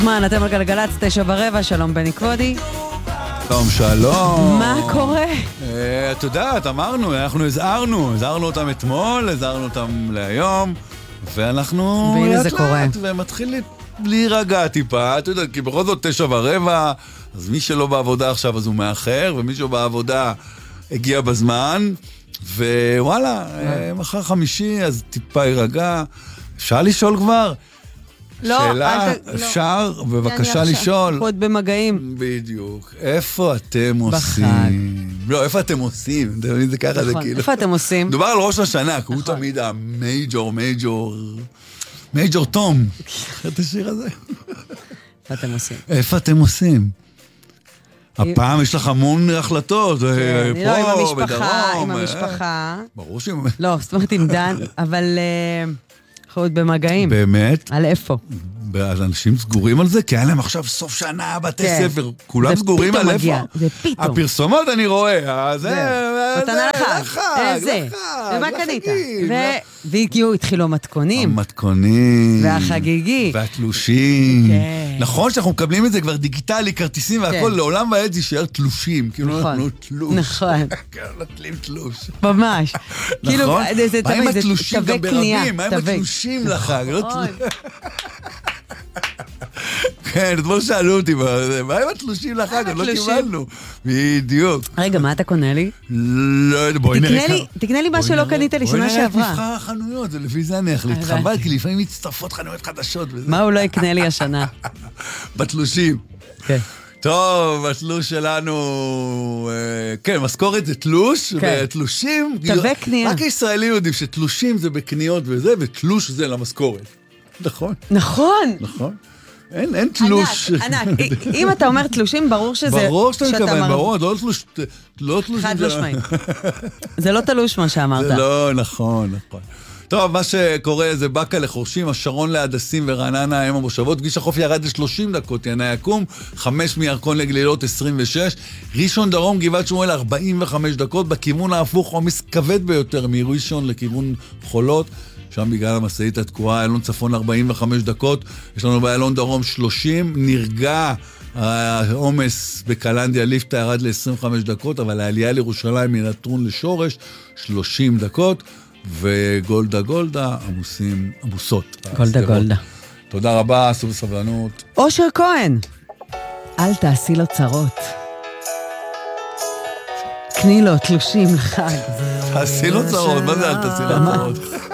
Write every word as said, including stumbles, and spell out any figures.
זמן, אתם על גלגלצ, תשע ורבע, שלום בני קוודי. שלום, שלום. מה קורה? את יודעת, אמרנו, אנחנו הזהרנו, הזהרנו אותם אתמול, הזהרנו אותם להיום, ואנחנו... והנה זה קורה. ומתחיל להירגע טיפה, את יודעת, כי בכל זאת תשע ורבע, אז מי שלא בעבודה עכשיו אז הוא מאחר, ומי שלא בעבודה הגיע בזמן, ווואלה, מחר חמישי, אז טיפה יירגע. אפשר לשאול כבר? לא, שאלה, אפשר, בבקשה לשאול. עוד במגעים. בדיוק. איפה אתם עושים? לא, איפה אתם עושים? זה ככה, זה כאילו... איפה אתם עושים? מדובר על ראש השנה, כי הוא תמיד המייג'ור, מייג'ור... מייג'ור תום. את השיר הזה? איפה אתם עושים? איפה אתם עושים? הפעם יש לך המון החלטות. לא, עם המשפחה, עם המשפחה. ברור ש... לא, זאת אומרת עם דן, אבל... אנחנו עוד במגעים. באמת? על איפה? אנשים סגורים על זה, כי היה להם עכשיו סוף שנה, בתי ספר, כולם סגורים על איפה. זה פתאום. הפרסומות אני רואה, זה... מתנה לחג, זה. ומה קנית? והגיעו, התחילו המתכונים. המתכונים. והחגיגי. והתלושים. נכון שאנחנו מקבלים את זה כבר דיגיטלי, כרטיסים והכל, לעולם ועד יישאר תלושים. כאילו נתנו תלוש. נכון. נטלים תלוש. ממש. נכון? מה עם התלושים גם ברבים? מה עם התלושים לחג? כן, אתמול שאלו אותי, מה עם התלושים לחג? עוד לא קיבלנו. בדיוק. רגע, מה אתה קונה לי? לא יודע, בואי נראה. תקנה לי מה שלא קנית לי, שנה שעברה. בואי נראה את מבחר החנויות, זה לפי זה אני אחליט. חבל, כי לפעמים מצטרפות חנויות חדשות. מה הוא לא יקנה לי השנה? בתלושים. כן. טוב, התלוש שלנו, כן, משכורת זה תלוש, ותלושים, תווי קנייה. רק ישראלים יודעים שתלושים זה בקניות וזה, ותלוש זה למשכורת. נכון? נכון. נכון. אין, אין תלוש. ענק, ענק. אם אתה אומר תלושים, ברור שזה... ברור שאתה מכוון, ברור, לא תלוש... לא תלוש... חד משמעית. זה לא תלוש מה שאמרת. זה לא, נכון, נכון. טוב, מה שקורה זה בקה לחורשים, השרון להדסים ורעננה הם המושבות, כביש החוף ירד ל-שלושים דקות, ינאי יקום, חמש מירקון לגלילות עשרים ושש, ראשון דרום, גבעת שמואל ארבעים וחמש דקות, בכיוון ההפוך עומס כבד ביותר מראשון לכיוון חולות, שם בגלל המשאית התקועה, אלון צפון ארבעים וחמש דקות, יש לנו באלון דרום שלושים, נרגע העומס בקלנדיה ליפטה ירד ל-עשרים וחמש דקות, אבל העלייה לירושלים מנטרון לשורש, שלושים דקות, וגולדה גולדה, עמוסים, עמוסות. גולדה גולדה. תודה רבה, עשו בסבלנות. אושר כהן, אל תעשי לו צרות. קני לו תלושים לחג. תעשי לו צרות, מה זה אל תעשי לו צרות?